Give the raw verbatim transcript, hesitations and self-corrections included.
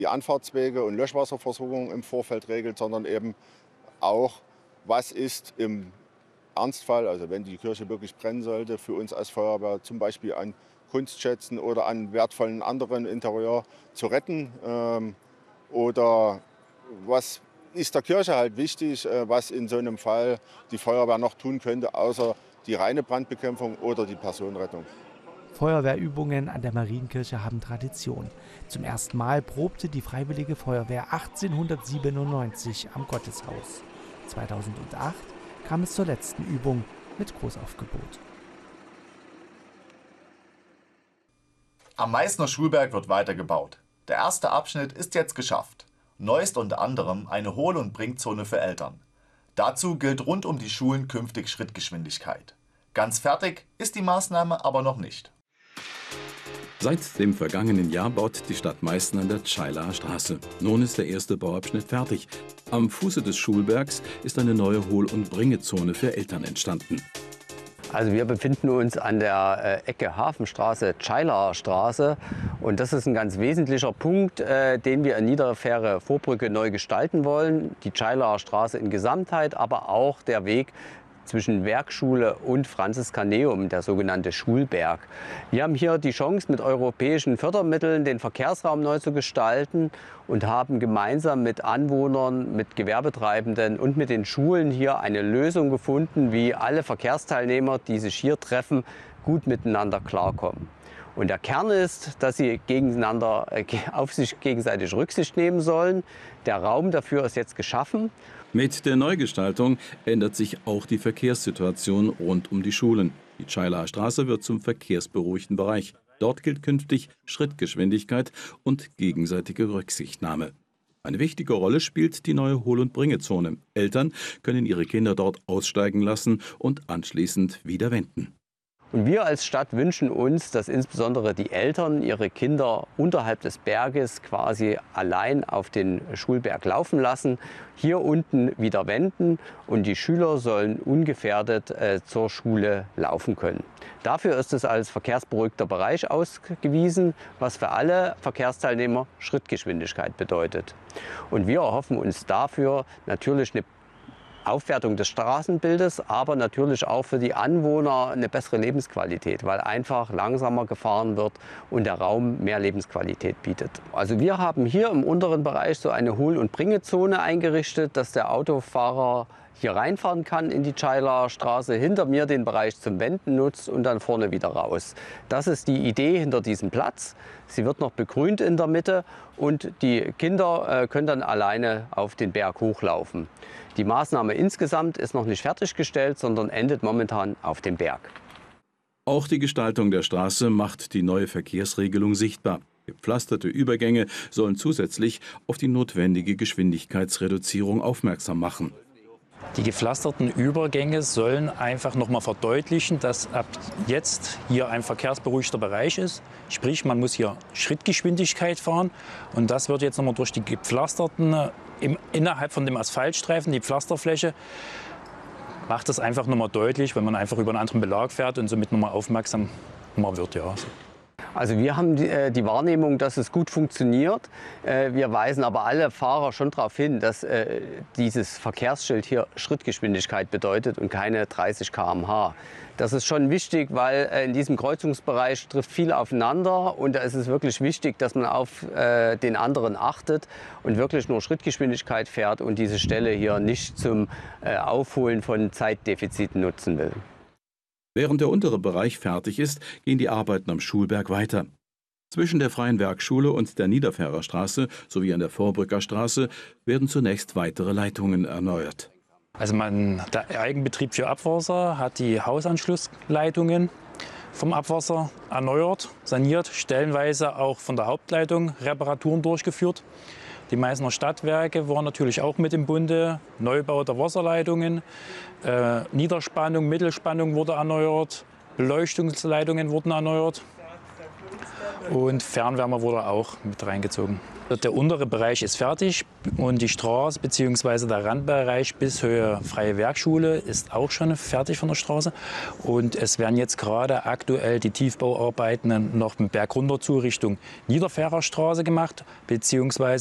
die Anfahrtswege und Löschwasserversorgung im Vorfeld regelt, sondern eben auch, was ist im Ernstfall, also wenn die Kirche wirklich brennen sollte, für uns als Feuerwehr zum Beispiel an Kunstschätzen oder an wertvollen anderen Interieur zu retten. Ähm, oder was ist der Kirche halt wichtig, äh, was in so einem Fall die Feuerwehr noch tun könnte, außer die reine Brandbekämpfung oder die Personenrettung. Feuerwehrübungen an der Marienkirche haben Tradition. Zum ersten Mal probte die Freiwillige Feuerwehr achtzehnhundertsiebenundneunzig am Gotteshaus. zweitausendacht kam es zur letzten Übung mit Großaufgebot. Am Meißner Schulberg wird weitergebaut. Der erste Abschnitt ist jetzt geschafft. Neu ist unter anderem eine Hohl- und Bringzone für Eltern. Dazu gilt rund um die Schulen künftig Schrittgeschwindigkeit. Ganz fertig ist die Maßnahme aber noch nicht. Seit dem vergangenen Jahr baut die Stadt Meißen an der Tscheilaer Straße. Nun ist der erste Bauabschnitt fertig. Am Fuße des Schulbergs ist eine neue Hohl- und Bringezone für Eltern entstanden. Also wir befinden uns an der Ecke Hafenstraße, Tscheilaer Straße. Und das ist ein ganz wesentlicher Punkt, äh, den wir in Niederfähre-Vorbrücke neu gestalten wollen. Die Tscheilaer Straße in Gesamtheit, aber auch der Weg zwischen Werkschule und Franziskaneum, der sogenannte Schulberg. Wir haben hier die Chance, mit europäischen Fördermitteln den Verkehrsraum neu zu gestalten und haben gemeinsam mit Anwohnern, mit Gewerbetreibenden und mit den Schulen hier eine Lösung gefunden, wie alle Verkehrsteilnehmer, die sich hier treffen, gut miteinander klarkommen. Und der Kern ist, dass sie gegeneinander, auf sich gegenseitig Rücksicht nehmen sollen. Der Raum dafür ist jetzt geschaffen. Mit der Neugestaltung ändert sich auch die Verkehrssituation rund um die Schulen. Die Tscheilaer Straße wird zum verkehrsberuhigten Bereich. Dort gilt künftig Schrittgeschwindigkeit und gegenseitige Rücksichtnahme. Eine wichtige Rolle spielt die neue Hohl- und Bringezone. Eltern können ihre Kinder dort aussteigen lassen und anschließend wieder wenden. Und wir als Stadt wünschen uns, dass insbesondere die Eltern ihre Kinder unterhalb des Berges quasi allein auf den Schulberg laufen lassen, hier unten wieder wenden und die Schüler sollen ungefährdet äh, zur Schule laufen können. Dafür ist es als verkehrsberuhigter Bereich ausgewiesen, was für alle Verkehrsteilnehmer Schrittgeschwindigkeit bedeutet. Und wir erhoffen uns dafür natürlich eine Aufwertung des Straßenbildes, aber natürlich auch für die Anwohner eine bessere Lebensqualität, weil einfach langsamer gefahren wird und der Raum mehr Lebensqualität bietet. Also wir haben hier im unteren Bereich so eine Hohl- und Bringezone eingerichtet, dass der Autofahrer hier reinfahren kann in die Tscheilaer Straße, hinter mir den Bereich zum Wenden nutzt und dann vorne wieder raus. Das ist die Idee hinter diesem Platz. Sie wird noch begrünt in der Mitte und die Kinder äh, können dann alleine auf den Berg hochlaufen. Die Maßnahme insgesamt ist noch nicht fertiggestellt, sondern endet momentan auf dem Berg. Auch die Gestaltung der Straße macht die neue Verkehrsregelung sichtbar. Gepflasterte Übergänge sollen zusätzlich auf die notwendige Geschwindigkeitsreduzierung aufmerksam machen. Die gepflasterten Übergänge sollen einfach noch mal verdeutlichen, dass ab jetzt hier ein verkehrsberuhigter Bereich ist. Sprich, man muss hier Schrittgeschwindigkeit fahren. Und das wird jetzt noch mal durch die gepflasterten, im, innerhalb von dem Asphaltstreifen, die Pflasterfläche, macht das einfach noch mal deutlich, wenn man einfach über einen anderen Belag fährt und somit noch mal aufmerksam wird. Ja. Also wir haben die, äh, die Wahrnehmung, dass es gut funktioniert. Äh, wir weisen aber alle Fahrer schon darauf hin, dass äh, dieses Verkehrsschild hier Schrittgeschwindigkeit bedeutet und keine dreißig Kilometer pro Stunde. Das ist schon wichtig, weil äh, in diesem Kreuzungsbereich trifft viel aufeinander und da ist es wirklich wichtig, dass man auf äh, den anderen achtet und wirklich nur Schrittgeschwindigkeit fährt und diese Stelle hier nicht zum äh, Aufholen von Zeitdefiziten nutzen will. Während der untere Bereich fertig ist, gehen die Arbeiten am Schulberg weiter. Zwischen der Freien Werkschule und der Niederfährer Straße sowie an der Vorbrücker Straße werden zunächst weitere Leitungen erneuert. Also man, der Eigenbetrieb für Abwasser hat die Hausanschlussleitungen vom Abwasser erneuert, saniert, stellenweise auch von der Hauptleitung Reparaturen durchgeführt. Die Meißner Stadtwerke waren natürlich auch mit im Bunde. Neubau der Wasserleitungen, äh, Niederspannung, Mittelspannung wurde erneuert, Beleuchtungsleitungen wurden erneuert und Fernwärme wurde auch mit reingezogen. Der untere Bereich ist fertig und die Straße bzw. der Randbereich bis Höhe Freie Werkschule ist auch schon fertig von der Straße. Und es werden jetzt gerade aktuell die Tiefbauarbeiten noch den Berg runter zu Richtung Niederfährer Straße gemacht, beziehungsweise